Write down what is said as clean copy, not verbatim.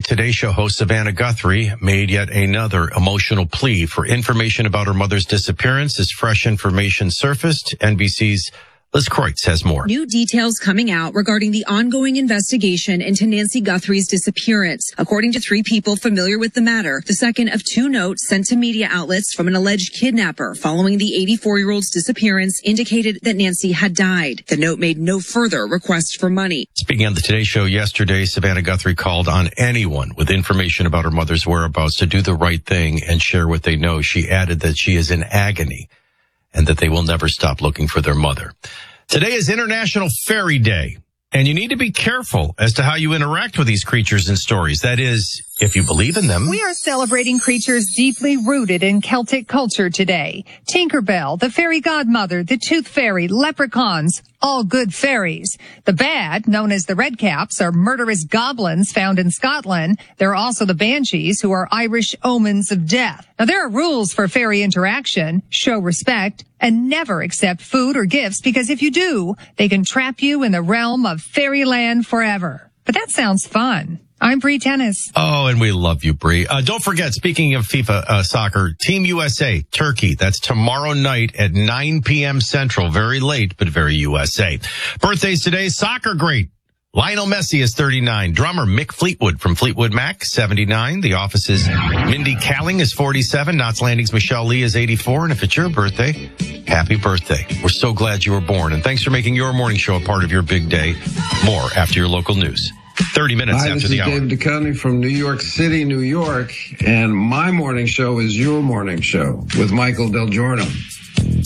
Today Show host Savannah Guthrie made yet another emotional plea for information about her mother's disappearance as fresh information surfaced. NBC's Liz Kreutz has more. New details coming out regarding the ongoing investigation into Nancy Guthrie's disappearance. According to 3 people familiar with the matter, the second of 2 notes sent to media outlets from an alleged kidnapper following the 84-year-old's disappearance indicated that Nancy had died. The note made no further request for money. Speaking on the Today Show yesterday, Savannah Guthrie called on anyone with information about her mother's whereabouts to do the right thing and share what they know. She added that she is in agony and that they will never stop looking for their mother. Today is International Fairy Day, and you need to be careful as to how you interact with these creatures and stories. That is, if you believe in them. We are celebrating creatures deeply rooted in Celtic culture today. Tinkerbell, the fairy godmother, the tooth fairy, leprechauns, all good fairies. The bad, known as the redcaps, are murderous goblins found in Scotland. There are also the banshees, who are Irish omens of death. Now, there are rules for fairy interaction. Show respect and never accept food or gifts, because if you do, they can trap you in the realm of fairyland forever. But that sounds fun. I'm Bree Tennis. Oh, and we love you, Bree. Don't forget, speaking of FIFA soccer, Team USA, Turkey. That's tomorrow night at 9 p.m. Central. Very late, but very USA. Birthdays today, soccer great. Lionel Messi is 39. Drummer Mick Fleetwood from Fleetwood Mac, 79. The Office's Mindy Kaling is 47. Knots Landing's Michelle Lee is 84. And if it's your birthday, happy birthday. We're so glad you were born. And thanks for making your morning show a part of your big day. More after your local news. 30 minutes after the hour. Hi, this is David Duchovny from New York City, New York. And my morning show is your morning show with Michael Del Giorno.